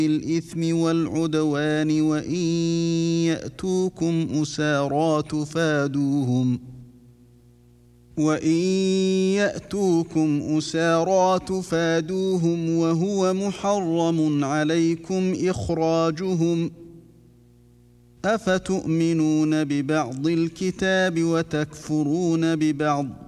الإثم والعدوان وإن يأتوكم أسارى تفادوهم وهو محرم عليكم إخراجهم أفتؤمنون ببعض الكتاب وتكفرون ببعض